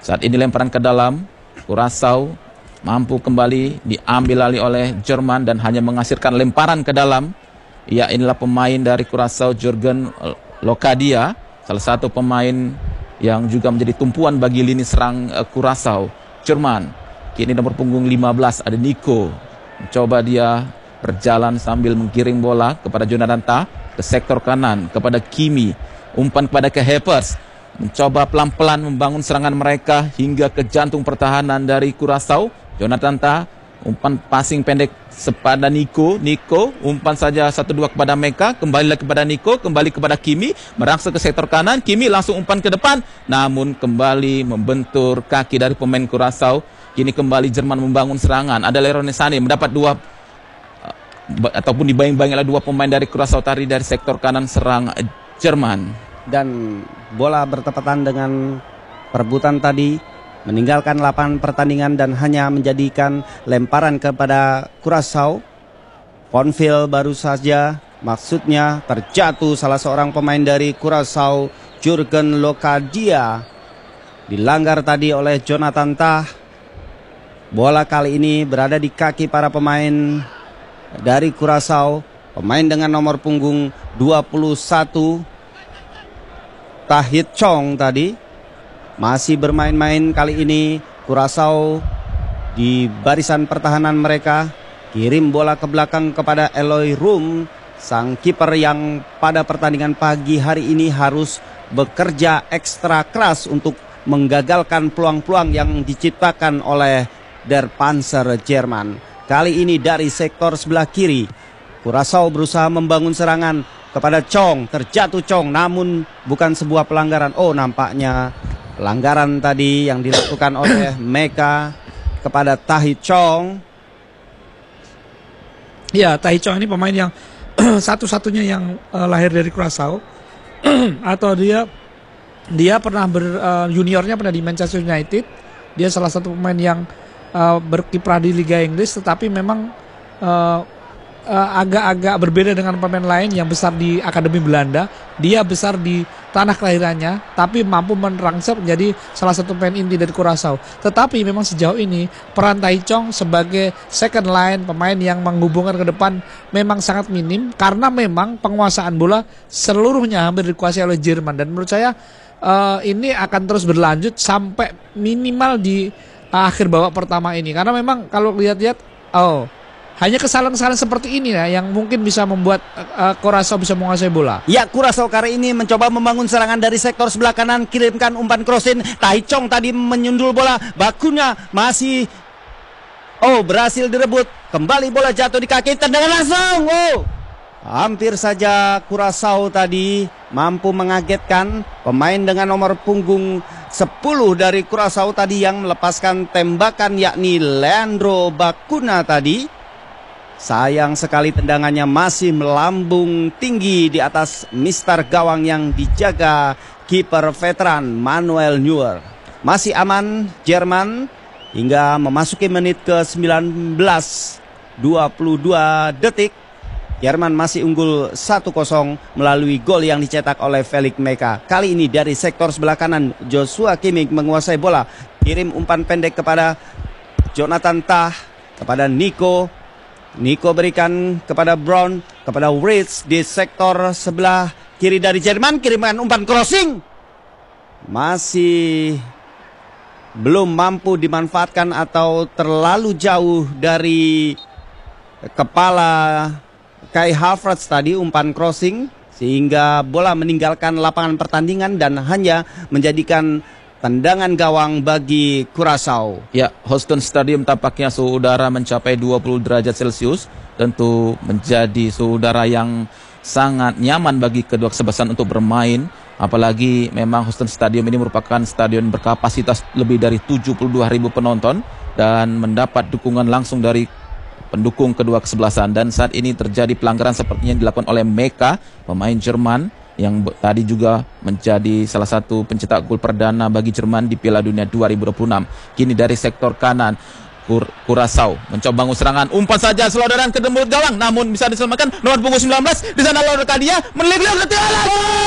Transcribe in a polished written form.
Saat ini lemparan ke dalam, Curaçao mampu kembali diambil alih oleh Jerman dan hanya menghasilkan lemparan ke dalam. Ya, inilah pemain dari Curaçao, Jurgen Locadia, salah satu pemain yang juga menjadi tumpuan bagi lini serang Curaçao. Jerman, kini nomor punggung 15 ada Nico. Mencoba dia berjalan sambil menggiring bola kepada Jonathan Tah ke sektor kanan, kepada Kimi. Umpan kepada ke Hepers. Mencoba pelan-pelan membangun serangan mereka hingga ke jantung pertahanan dari Curaçao. Jonathan Tah, umpan passing pendek kepada Nico. Umpan saja 1-2 kepada Meka. Kembali lagi kepada Nico, kembali kepada Kimi. Merangsek ke sektor kanan, Kimi langsung umpan ke depan. Namun kembali membentur kaki dari pemain Curaçao. Kini kembali Jerman membangun serangan. Ada Leroy Sané mendapat dua ataupun dibayang-bayang oleh dua pemain dari Curaçao tadi dari sektor kanan serang Jerman. Dan bola bertepatan dengan perebutan tadi, meninggalkan lapangan pertandingan dan hanya menjadikan lemparan kepada Curaçao. Ponville baru saja, maksudnya terjatuh salah seorang pemain dari Curaçao, Jurgen Locadia. Dilanggar tadi oleh Jonathan Tah. Bola kali ini berada di kaki para pemain dari Curaçao. Pemain dengan nomor punggung 21, Tahith Chong tadi masih bermain-main kali ini. Curaçao di barisan pertahanan mereka, kirim bola ke belakang kepada Eloy Room, sang kiper yang pada pertandingan pagi hari ini harus bekerja ekstra keras untuk menggagalkan peluang-peluang yang diciptakan oleh Der Panzer Jerman. Kali ini dari sektor sebelah kiri, Curaçao berusaha membangun serangan kepada Chong. Terjatuh Chong, namun bukan sebuah pelanggaran. Oh, nampaknya pelanggaran tadi yang dilakukan oleh Meka kepada Tahith Chong. Ya, Tahith Chong ini pemain yang satu-satunya yang lahir dari Curaçao. Atau dia pernah juniornya pernah di Manchester United. Dia salah satu pemain yang berkiprah di Liga Inggris, tetapi memang agak-agak berbeda dengan pemain lain yang besar di Akademi Belanda. Dia besar di tanah kelahirannya, tapi mampu merangsek menjadi salah satu pemain inti dari Curaçao. Tetapi memang sejauh ini peran Tahith Chong sebagai second line, pemain yang menghubungkan ke depan, memang sangat minim, karena memang penguasaan bola seluruhnya hampir dikuasai oleh Jerman. Dan menurut saya ini akan terus berlanjut sampai minimal di akhir babak pertama ini, karena memang kalau lihat-lihat hanya kesalahan-kesalahan seperti ini ya yang mungkin bisa membuat Curaçao bisa menguasai bola. Ya, Curaçao kali ini mencoba membangun serangan dari sektor sebelah kanan, kirimkan umpan crossin. Tahith Chong tadi menyundul bola, bakunya masih berhasil direbut. Kembali bola jatuh di kaki, tendangan langsung. Hampir saja Curaçao tadi mampu mengagetkan pemain dengan nomor punggung 10 dari Curaçao tadi yang melepaskan tembakan, yakni Leandro Bacuna tadi. Sayang sekali tendangannya masih melambung tinggi di atas mistar gawang yang dijaga kiper veteran Manuel Neuer. Masih aman Jerman hingga memasuki menit ke 19, 22 detik. Jerman masih unggul 1-0 melalui gol yang dicetak oleh Felix Meka. Kali ini dari sektor sebelah kanan, Joshua Kimmich menguasai bola. Kirim umpan pendek kepada Jonathan Tah, kepada Nico. Nico berikan kepada Brown, kepada Ritz di sektor sebelah kiri dari Jerman. Kirimkan umpan crossing, masih belum mampu dimanfaatkan atau terlalu jauh dari kepala Kai Havertz tadi umpan crossing, sehingga bola meninggalkan lapangan pertandingan dan hanya menjadikan tendangan gawang bagi Curaçao. Ya, Houston Stadium tampaknya suhu udara mencapai 20 derajat Celcius. Tentu menjadi suhu udara yang sangat nyaman bagi kedua kesebelasan untuk bermain. Apalagi memang Houston Stadium ini merupakan stadion berkapasitas lebih dari 72.000 penonton dan mendapat dukungan langsung dari pendukung kedua kesebelasan. Dan saat ini terjadi pelanggaran sepertinya yang dilakukan oleh Meka, pemain Jerman, yang tadi juga menjadi salah satu pencetak gol perdana bagi Jerman di Piala Dunia 2026. Kini dari sektor kanan, Curaçao mencoba bangun serangan, umpan saja selororan ke mulut gawang, namun bisa diselamatkan nomor punggung 19 di sana Locadia meneliti